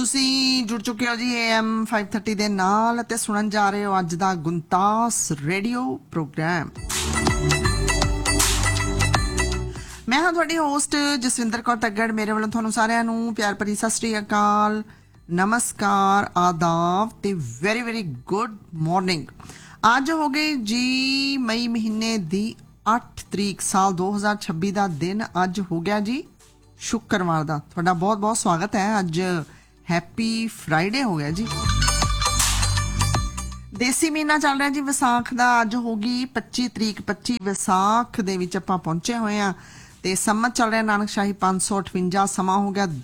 ਤੁਸੀਂ ਜੁੜ ਚੁੱਕੇ ਹੋ ਜੀ AM 530 ਦੇ ਨਾਲ ਅਤੇ ਸੁਣਨ ਜਾ ਰਹੇ ਹੋ ਅੱਜ ਦਾ ਗੁੰਤਾਸ ਰੇਡੀਓ ਪ੍ਰੋਗਰਾਮ। ਮੈਂ ਹਾਂ ਤੁਹਾਡੀ ਹੋਸਟ ਜਸਵਿੰਦਰ ਕੌਰ ਤੱਗੜ। ਮੇਰੇ ਵੱਲੋਂ ਤੁਹਾਨੂੰ ਸਾਰਿਆਂ ਨੂੰ ਪਿਆਰ ਭਰੀ ਸਤਿ ਸ੍ਰੀ ਅਕਾਲ, ਨਮਸਕਾਰ, ਆਦਾਬ ਤੇ ਵੈਰੀ ਵੈਰੀ ਗੁੱਡ ਮਾਰਨਿੰਗ। ਅੱਜ ਹੋ ਗਈ ਜੀ ਮਈ ਮਹੀਨੇ ਦੀ 8 ਤਰੀਕ ਸਾਲ 2026 ਦਾ ਦਿਨ। ਅੱਜ ਹੋ ਗਿਆ ਜੀ ਸ਼ੁੱਕਰਵਾਰ ਦਾ। ਤੁਹਾਡਾ ਬਹੁਤ ਬਹੁਤ ਸਵਾਗਤ ਹੈ। ਅੱਜ हैप्पी फ्राइडे हो गया जी। देसी महीना चल रहा जी विसाख का। अज होगी 25 तरीक। 25 विसाख दे विच आपां पहुंचे हुए हैं ते सम्मत चल रहा नानकशाही 558। समा हो गया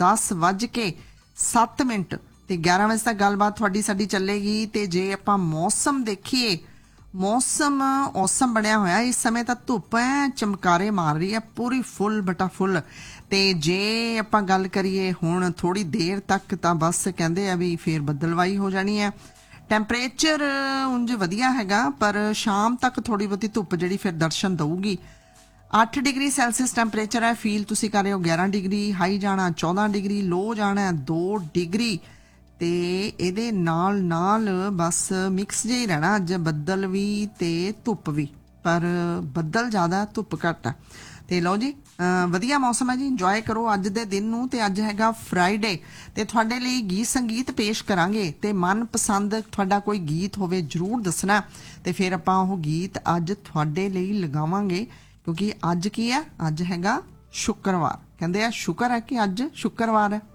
10:07 ते 11 बजे तक गलबात थोड़ी साडी चलेगी। ते जे आपां मौसम देखिए, मौसम औसम बनया होया। इस समय तक धुप है चमकारे मार रही है पूरी फुल बटा फुल। ਤੇ ਜੇ ਆਪਾਂ ਗੱਲ ਕਰੀਏ ਹੁਣ ਥੋੜੀ ਦੇਰ ਤੱਕ ਤਾਂ ਬਸ ਕਹਿੰਦੇ ਆ ਵੀ ਫੇਰ ਬੱਦਲਵਾਈ ਹੋ ਜਾਣੀ ਹੈ। ਟੈਂਪਰੇਚਰ ਉਂਝ ਵਧੀਆ ਹੈਗਾ ਪਰ ਸ਼ਾਮ ਤੱਕ ਥੋੜੀ ਬਹੁਤੀ ਧੁੱਪ ਜਿਹੜੀ ਫਿਰ ਦਰਸ਼ਨ ਦਊਗੀ। 8 ਡਿਗਰੀ ਸੈਲਸੀਅਸ ਟੈਂਪਰੇਚਰ ਹੈ। ਫੀਲ ਤੁਸੀਂ ਕਰ ਰਹੇ ਹੋ 11 ਡਿਗਰੀ। ਹਾਈ ਜਾਣਾ 14 ਡਿਗਰੀ, ਲੋ ਜਾਣਾ 2 ਡਿਗਰੀ। ਤੇ ਇਹਦੇ ਨਾਲ ਨਾਲ ਬਸ ਮਿਕਸ ਜਿਹਾ ਹੀ ਰਹਿਣਾ ਅੱਜ, ਬੱਦਲ ਵੀ ਤੇ ਧੁੱਪ ਵੀ, ਪਰ ਬੱਦਲ ਜ਼ਿਆਦਾ ਧੁੱਪ ਘੱਟ ਆ। ਤੇ ਲਓ ਜੀ ਵਧੀਆ ਮੌਸਮ ਹੈ ਜੀ। ਇੰਜੋਏ ਕਰੋ ਅੱਜ ਦੇ ਦਿਨ ਨੂੰ। ਤੇ ਅੱਜ ਹੈਗਾ ਫਰਾਈਡੇ ਤੇ ਤੁਹਾਡੇ ਲਈ ਗੀਤ ਸੰਗੀਤ ਪੇਸ਼ ਕਰਾਂਗੇ ਤੇ ਮਨਪਸੰਦ ਤੁਹਾਡਾ ਕੋਈ ਗੀਤ ਹੋਵੇ ਜ਼ਰੂਰ ਦੱਸਣਾ ਤੇ ਫਿਰ ਆਪਾਂ ਉਹ ਗੀਤ ਅੱਜ ਤੁਹਾਡੇ ਲਈ ਲਗਾਵਾਂਗੇ। ਕਿਉਂਕਿ ਅੱਜ ਕੀ ਹੈ? ਅੱਜ ਹੈਗਾ ਸ਼ੁੱਕਰਵਾਰ। ਕਹਿੰਦੇ ਆ ਸ਼ੁਕਰ ਹੈ ਕਿ ਅੱਜ ਸ਼ੁੱਕਰਵਾਰ ਹੈ।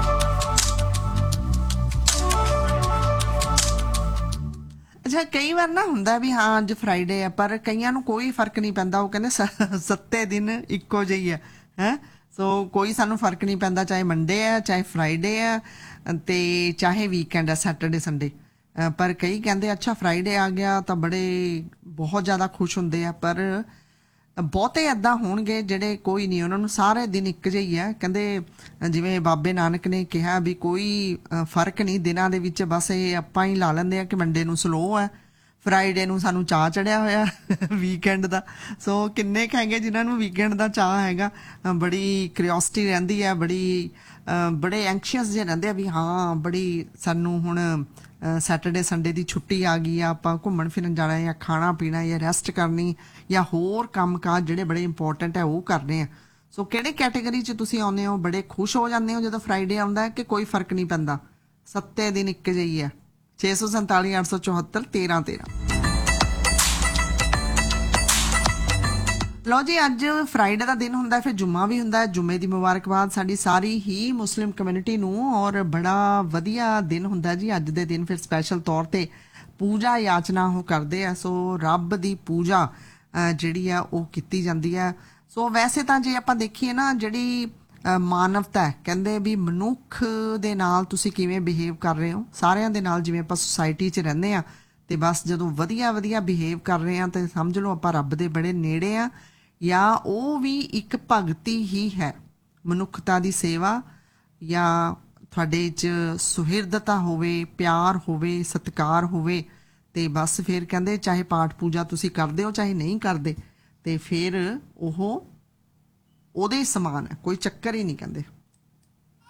ਅੱਛਾ, ਕਈ ਵਾਰ ਨਾ ਹੁੰਦਾ ਵੀ ਹਾਂ ਅੱਜ ਫਰਾਈਡੇ ਆ ਪਰ ਕਈਆਂ ਨੂੰ ਕੋਈ ਫਰਕ ਨਹੀਂ ਪੈਂਦਾ। ਉਹ ਕਹਿੰਦੇ ਸੱਤੇ ਦਿਨ ਇੱਕੋ ਜਿਹੀ ਹੈ। ਸੋ ਕੋਈ ਸਾਨੂੰ ਫਰਕ ਨਹੀਂ ਪੈਂਦਾ, ਚਾਹੇ ਮੰਡੇ ਆ ਚਾਹੇ ਫਰਾਈਡੇ ਆ ਤੇ ਚਾਹੇ ਵੀਕਐਂਡ ਆ, ਸੈਟਰਡੇ ਸੰਡੇ। ਪਰ ਕਈ ਕਹਿੰਦੇ ਅੱਛਾ ਫਰਾਈਡੇ ਆ ਗਿਆ ਤਾਂ ਬੜੇ ਬਹੁਤ ਜ਼ਿਆਦਾ ਖੁਸ਼ ਹੁੰਦੇ ਆ। ਪਰ ਬਹੁਤੇ ਏਦਾਂ ਹੋਣਗੇ ਜਿਹੜੇ ਕੋਈ ਨਹੀਂ, ਉਹਨਾਂ ਨੂੰ ਸਾਰੇ ਦਿਨ ਇੱਕ ਜਿਹੀ ਆ। ਕਹਿੰਦੇ ਜਿਵੇਂ ਬਾਬੇ ਨਾਨਕ ਨੇ ਕਿਹਾ ਵੀ ਕੋਈ ਫਰਕ ਨਹੀਂ ਦਿਨਾਂ ਦੇ ਵਿੱਚ, ਬਸ ਇਹ ਆਪਾਂ ਹੀ ਲਾ ਲੈਂਦੇ ਆ ਕਿ ਮੰਡੇ ਨੂੰ ਸਲੋ ਹੈ, ਫਰਾਈਡੇ ਨੂੰ ਸਾਨੂੰ ਚਾਅ ਚੜਿਆ ਹੋਇਆ ਵੀਕਐਂਡ ਦਾ। ਸੋ ਕਿੰਨੇ ਕੁ ਹੈਗੇ ਜਿਨ੍ਹਾਂ ਨੂੰ ਵੀਕਐਂਡ ਦਾ ਚਾਅ ਹੈਗਾ। ਬੜੀ ਕਿਉਰਿਓਸਿਟੀ ਰਹਿੰਦੀ ਹੈ, ਬੜੇ ਐਂਕਸ਼ੀਅਸ ਜਿਹੇ ਰਹਿੰਦੇ ਆ ਵੀ ਹਾਂ ਬੜੀ ਸਾਨੂੰ ਹੁਣ ਸੈਟਰਡੇ ਸੰਡੇ ਦੀ ਛੁੱਟੀ ਆ ਗਈ ਆ, ਆਪਾਂ ਘੁੰਮਣ ਫਿਰਨ ਜਾਣਾ ਜਾਂ ਖਾਣਾ ਪੀਣਾ ਜਾਂ ਰੈਸਟ ਕਰਨੀ ਜਾਂ ਹੋਰ ਕੰਮ ਕਾਜ ਜਿਹੜੇ ਬੜੇ ਇੰਪੋਰਟੈਂਟ ਹੈ ਉਹ ਕਰਨੇ ਆ। ਸੋ ਕਿਹੜੇ ਕੈਟੇਗਰੀ 'ਚ ਤੁਸੀਂ ਆਉਂਦੇ ਹੋ? ਬੜੇ ਖੁਸ਼ ਹੋ ਜਾਂਦੇ ਹੋ ਜਦੋਂ ਫਰਾਈਡੇ ਆਉਂਦਾ ਹੈ ਕਿ ਕੋਈ ਫਰਕ ਨਹੀਂ ਪੈਂਦਾ, ਸੱਤੇ ਦਿਨ ਇੱਕ ਜਿਹੀ ਹੈ? 647 874 1313। ਲਓ ਜੀ, ਅੱਜ ਫਰਾਈਡੇ ਦਾ ਦਿਨ ਹੁੰਦਾ, ਫਿਰ ਜੁਮਾ ਵੀ ਹੁੰਦਾ। ਜੁਮੇ ਦੀ ਮੁਬਾਰਕਬਾਦ ਸਾਡੀ ਸਾਰੀ ਹੀ ਮੁਸਲਿਮ ਕਮਿਊਨਿਟੀ ਨੂੰ। ਔਰ ਬੜਾ ਵਧੀਆ ਦਿਨ ਹੁੰਦਾ ਜੀ ਅੱਜ ਦੇ ਦਿਨ। ਫਿਰ ਸਪੈਸ਼ਲ ਤੌਰ ਤੇ ਪੂਜਾ ਯਾਚਨਾ ਉਹ ਕਰਦੇ ਆ। ਸੋ ਰੱਬ ਦੀ ਪੂਜਾ ਜਿਹੜੀ ਆ ਉਹ ਕੀਤੀ ਜਾਂਦੀ ਹੈ। ਸੋ ਵੈਸੇ ਤਾਂ ਜੇ ਆਪਾਂ ਦੇਖੀਏ ਨਾ, ਜਿਹੜੀ ਮਾਨਵਤਾ ਹੈ, ਕਹਿੰਦੇ ਵੀ ਮਨੁੱਖ ਦੇ ਨਾਲ ਤੁਸੀਂ ਕਿਵੇਂ ਬਿਹੇਵ ਕਰ ਰਹੇ ਹੋ, ਸਾਰਿਆਂ ਦੇ ਨਾਲ ਜਿਵੇਂ ਆਪਾਂ ਸੁਸਾਇਟੀ 'ਚ ਰਹਿੰਦੇ ਆ ਤੇ ਬਸ ਜਦੋਂ ਵਧੀਆ ਵਧੀਆ ਬਿਹੇਵ ਕਰ ਰਹੇ ਆ ਤੇ ਸਮਝ ਲਓ ਆਪਾਂ ਰੱਬ ਦੇ ਬੜੇ ਨੇੜੇ ਆ। ਜਾਂ ਉਹ ਵੀ ਇੱਕ ਭਗਤੀ ਹੀ ਹੈ, ਮਨੁੱਖਤਾ ਦੀ ਸੇਵਾ, ਜਾਂ ਤੁਹਾਡੇ 'ਚ ਸੁਹਿਰਦਤਾ ਹੋਵੇ, ਪਿਆਰ ਹੋਵੇ, ਸਤਿਕਾਰ ਹੋਵੇ। ਤੇ ਬਸ ਫਿਰ ਕਹਿੰਦੇ ਚਾਹੇ ਪਾਠ ਪੂਜਾ ਤੁਸੀਂ ਕਰਦੇ ਹੋ ਚਾਹੇ ਨਹੀਂ ਕਰਦੇ, ਤੇ ਫਿਰ ਉਹ ਉਹਦੇ ਸਮਾਨ ਹੈ, ਕੋਈ ਚੱਕਰ ਹੀ ਨਹੀਂ ਕਹਿੰਦੇ।